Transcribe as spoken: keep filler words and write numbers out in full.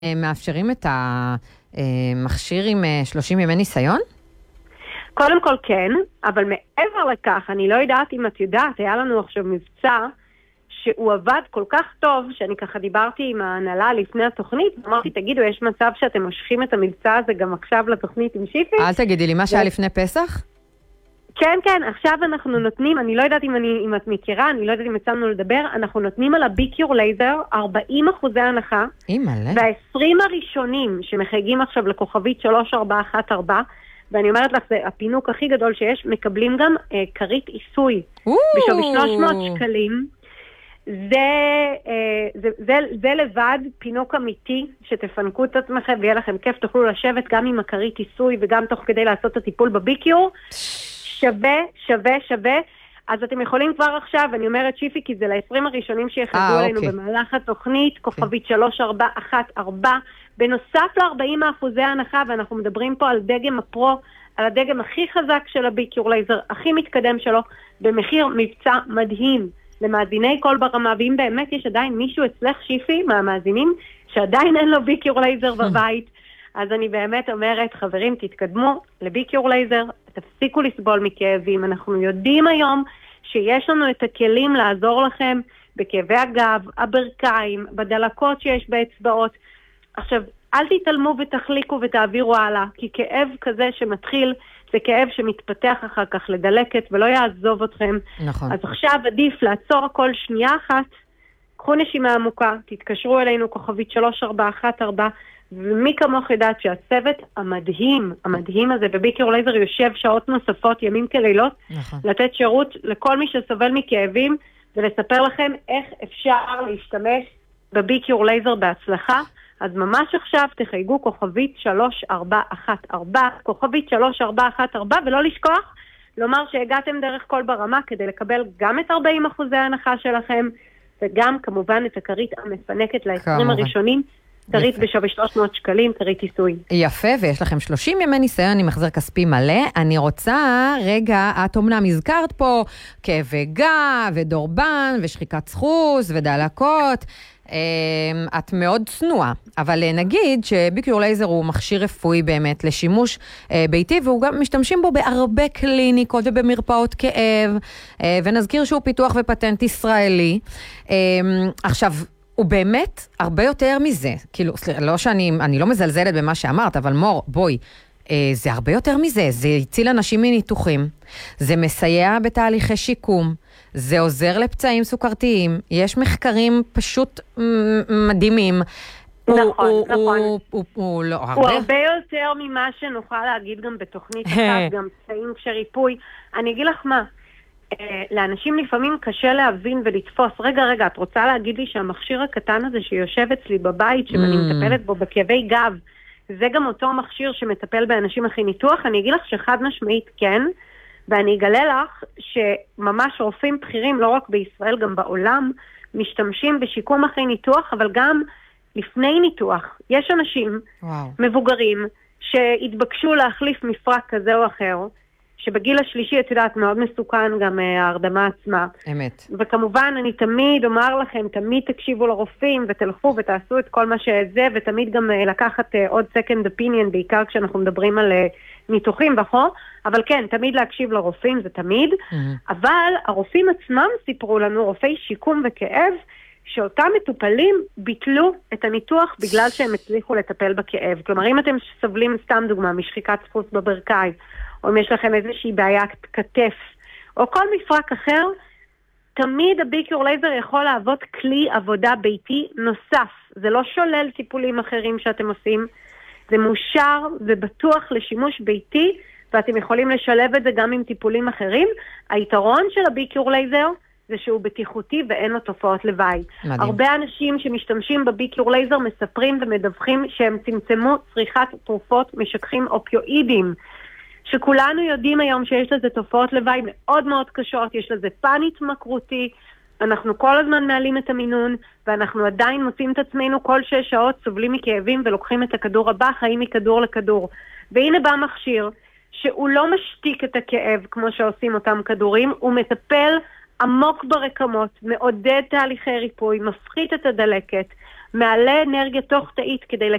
מאפשרים את המכשיר עם שלושים ימי ניסיון? קודם כל כן, אבל מעבר לכך, אני לא יודעת אם את יודעת, היה לנו עכשיו מבצע שהוא עבד כל כך טוב, שאני ככה דיברתי עם ההנהלה לפני התוכנית, אמרתי, תגידו, יש מצב שאתם מושכים את המבצע הזה גם עכשיו לתוכנית עם שיפי? אל תגידי לי, מה שהיה לפני פסח? כן, כן, עכשיו אנחנו נותנים, אני לא יודעת אם, אני, אם את מכירה, אני לא יודעת אם יצאנו לדבר, אנחנו נותנים על הביקיור לייזר ארבעים אחוזי הנחה, וה-עשרים הראשונים שמחייגים עכשיו לכוכבית שלוש ארבע אחת ארבע, ואני אומרת לך, זה הפינוק הכי גדול שיש, מקבלים גם אה, קרית עיסוי, בשווי שלוש מאות שקלים, זה, אה, זה, זה, זה לבד פינוק אמיתי, שתפנקו את עצמכם ויהיה לכם כיף, תוכלו לשבת גם עם הקרית עיסוי, וגם תוך כדי לעשות את הטיפול בביקיור, שווה, שווה, שווה. אז אתם יכולים כבר עכשיו, אני אומרת שיפי, כי זה ל-עשרים הראשונים שיחדו עלינו אוקיי. במהלך התוכנית, כוכבית שלוש ארבע אחת ארבע, בנוסף ל-ארבעים אחוזי ההנחה, ואנחנו מדברים פה על דגם הפרו, על הדגם הכי חזק של הביקיור לייזר, הכי מתקדם שלו, במחיר מבצע מדהים למאזיני כל ברמה, ואם באמת יש עדיין מישהו אצלך שיפי מהמאזינים, שעדיין אין לו ביקיור לייזר בבית, אז אני באמת אומרת, חברים, תתקדמו לביקיור לייזר, תפסיקו לסבול מכאבים. אנחנו יודעים היום שיש לנו את הכלים לעזור לכם בכאבי הגב, הברכיים, בדלקות שיש באצבעות. עכשיו, אל תתעלמו ותחליקו ותעבירו הלאה, כי כאב כזה שמתחיל, זה כאב שמתפתח אחר כך לדלקת ולא יעזוב אתכם. נכון. אז עכשיו עדיף לעצור הכל שנייה אחת, קחו נשימה עמוקה, תתקשרו אלינו כוכבית שלוש ארבע אחת ארבע, ומי כמוך יודעת שהצוות המדהים, המדהים הזה בביקיור לייזר יושב שעות נוספות, ימים כלילות, נכון. לתת שירות לכל מי שסובל מכאבים, ולספר לכם איך אפשר להשתמש בביקיור לייזר בהצלחה. אז ממש עכשיו תחייגו כוכבית שלוש ארבע אחת ארבע, כוכבית שלוש ארבע אחת ארבע, ולא לשכוח לומר שהגעתם דרך כל ברמה כדי לקבל גם את ארבעים אחוזי ההנחה שלכם, וגם כמובן את הקרית המפנקת ל-עשרים הראשונים, קרית בשווי שלוש מאות שקלים, קרית עיסוי. יפה, ויש לכם שלושים ימי ניסיון עם החזר כספי מלא. אני רוצה, רגע, את אומנם הזכרת פה כאבי גב ודורבן ושחיקת סחוס ודלקות. את מאוד צנועה, אבל נגיד שביקיור לייזר הוא מכשיר רפואי באמת לשימוש ביתי, והוא גם משתמשים בו בהרבה קליניקות ובמרפאות כאב, ונזכיר שהוא פיתוח ופטנט ישראלי. עכשיו, הוא באמת הרבה יותר מזה, כאילו, לא שאני, אני לא מזלזלת במה שאמרת, אבל מור, בואי, זה הרבה יותר מזה, זה הציל אנשים מניתוחים, זה מסייע בתהליכי שיקום, זה עוזר לפצעים סוכרתיים, יש מחקרים פשוט מדהימים. נכון, נכון. הוא הרבה יותר ממה שנוכל להגיד גם בתוכנית אחת, גם פצעים כשריפוי. אני אגיד לך מה, לאנשים לפעמים קשה להבין ולתפוס, רגע, רגע, את רוצה להגיד לי שהמכשיר הקטן הזה שיושב אצלי בבית, שאני מטפלת בו בכאבי גב, זה גם אותו מכשיר שמטפל באנשים אחרי ניתוח? אני אגיד לך שחד משמעית כן, ואני אגלה לך שממש רופאים בכירים, לא רק בישראל, גם בעולם, משתמשים בשיקום אחרי ניתוח, אבל גם לפני ניתוח. יש אנשים וואו. מבוגרים שהתבקשו להחליף מפרק כזה או אחר, שבגיל השלישי, את יודעת, מאוד מסוכן גם ההרדמה עצמה. אמת. וכמובן, אני תמיד אומר לכם, תמיד תקשיבו לרופאים ותלכו ותעשו את כל מה שזה, ותמיד גם לקחת עוד second opinion, בעיקר כשאנחנו מדברים על ניתוחים וכו', אבל כן, תמיד להקשיב לרופאים, זה תמיד. Mm-hmm. אבל הרופאים עצמם סיפרו לנו, רופאי שיקום וכאב, שאותם מטופלים ביטלו את הניתוח בגלל שהם הצליחו לטפל בכאב. כלומר, אם אתם סובלים, סתם דוגמה, משחיקת סחוס בברכיים, או אם יש לכם איזושהי בעיית כתף, או כל מפרק אחר, תמיד הביקיור לייזר יכול לעבוד כלי עבודה ביתי נוסף. זה לא שולל טיפולים אחרים שאתם עושים, זה מאושר ובטוח לשימוש ביתי, ואתם יכולים לשלב את זה גם עם טיפולים אחרים. היתרון של הביקיור לייזר זה שהוא בטיחותי ואין לו תופעות לוואי. מדהים. הרבה אנשים שמשתמשים בביקיור לייזר מספרים ומדווחים שהם צמצמו צריכת תרופות משככים אופיואידים, שכולנו יודעים היום שיש לזה תופעות לוואי מאוד מאוד קשות, יש לזה פן התמכרותי, אנחנו כל הזמן מעלים את המינון, ואנחנו עדיין מוצאים את עצמנו כל שש שעות סובלים מכאבים ולוקחים את הכדור הבא, חיים מכדור לכדור. והנה בא מכשיר שהוא לא משתיק את הכאב כמו שעושים אותם כדורים, הוא מטפל עמוק ברקמות, מעודד תהליכי ריפוי, מפחית את הדלקת, מעלה אנרגיה תוך תאית כדי